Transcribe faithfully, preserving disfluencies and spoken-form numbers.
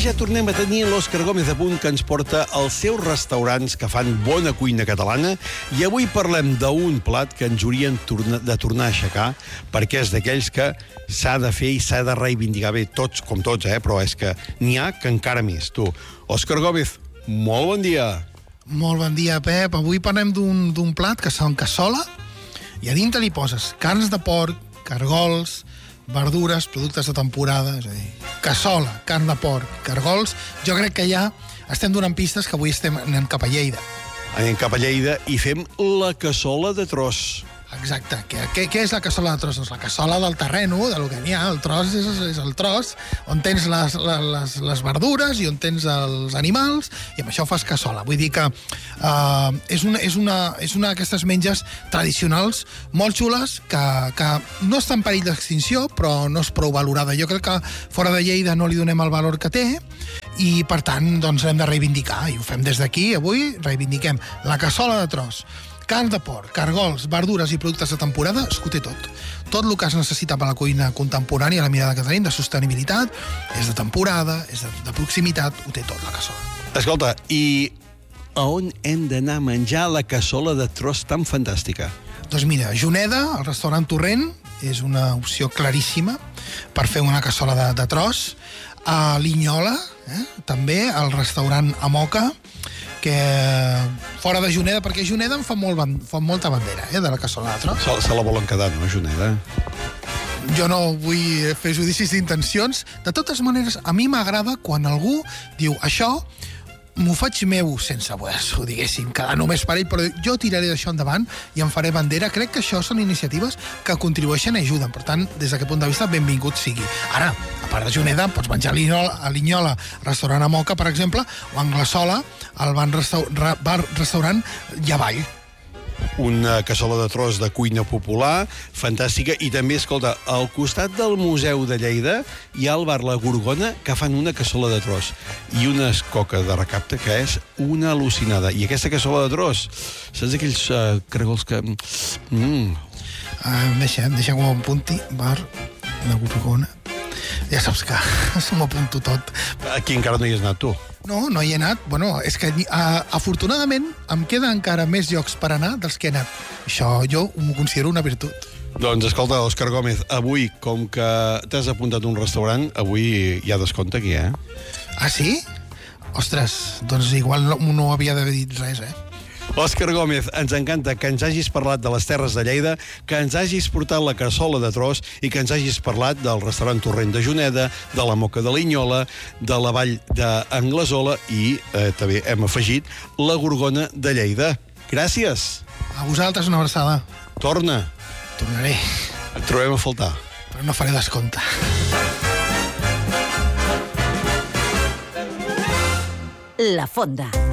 ja tornem a tenir l'Òscar Gómez a punt, que ens porta als seus restaurants que fan bona cuina catalana, i avui parlem d'un plat que ens haurien de tornar a aixecar, perquè és d'aquells que s'ha de fer i s'ha de reivindicar bé, tots com tots, eh? Però és que n'hi ha que encara més, tu. Òscar Gómez, molt bon dia. Molt bon dia, Pep. Avui parlem d'un plat que són cassola, i a dintre li poses carns de porc, cargols, verdures, productes de temporada, és a dir, cassola, carn de porc, cargols. Jo crec que ja estem donant pistes que avui estem anant cap a Lleida. Anem cap a Lleida i fem la cassola de tros. Exacte. Què, què, què és la cassola de tros? Doncs la cassola del terreno, del que n'hi ha. El tros és, és el tros on tens les, les, les verdures i on tens els animals, i amb això fas cassola. Vull dir que uh, és, una, és, una, és una d'aquestes menges tradicionals molt xules que, que no està en perill d'extinció, però no és prou valorada. Jo crec que fora de Lleida no li donem el valor que té, i per tant doncs l'hem de reivindicar, i ho fem des d'aquí. Avui reivindiquem la cassola de tros. Carn de porc, cargols, verdures i productes de temporada, es té tot. Tot el que es necessita per a la cuina contemporània, la mirada que tenim, de sostenibilitat, és de temporada, és de, de proximitat, ho té tot, la cassola. Escolta, i a on hem d'anar a menjar la cassola de tros tan fantàstica? Doncs mira, Juneda, el restaurant Torrent, és una opció claríssima per fer una cassola de, de tros. A Linyola, eh? també, el restaurant Amoca, que fora de Juneda, perquè Juneda en fa, molt, fa molta bandera, eh, de la cassola de tros. Se, se la volen quedar, no, Juneda? Jo no vull fer judicis d'intencions. De totes maneres, a mi m'agrada quan algú diu això m'ho faig meu, sense voler-s'ho, diguéssim, quedar només per ell, però jo tiraré d'això endavant i en faré bandera. Crec que això són iniciatives que contribueixen i ajuden. Per tant, des d'aquest punt de vista, benvingut sigui. Ara, a part de Juneda, pots menjar a Linyola, a Linyola restaurant Amoca, per exemple, o a Anglesola, al bar, restaur, bar restaurant Llavall. Una cassola de tros de cuina popular, fantàstica, i també, escolta, al costat del Museu de Lleida hi ha el bar La Gorgona, que fan una cassola de tros i una coca de recapte que és una al·lucinada. I aquesta cassola de tros, saps aquells uh, cargols que... Mm. Uh, deixa'm, deixa'm que m'apunti, bar La Gorgona. Ja saps que se m'apunto tot. Aquí encara no hi has anat, tu? No, no hi he anat. Bueno, és que uh, afortunadament em queda encara més llocs per anar dels que he anat. Això jo m'ho considero una virtut. Doncs escolta, Òscar Gómez, avui, com que t'has apuntat a un restaurant, avui hi ha descompte aquí, eh? Ah, sí? Ostres, doncs igual no, no havia d'haver dit res, eh? Òscar Gómez, ens encanta que ens hagis parlat de les terres de Lleida, que ens hagis portat la cassola de tros i que ens hagis parlat del restaurant Torrent de Juneda, de la Moca de Linyola, de la Vall d'Anglesola i eh, també hem afegit la Gorgona de Lleida. Gràcies. A vosaltres una abraçada. Torna. Tornaré. Et trobem a faltar. Però no faré descompte. La Fonda.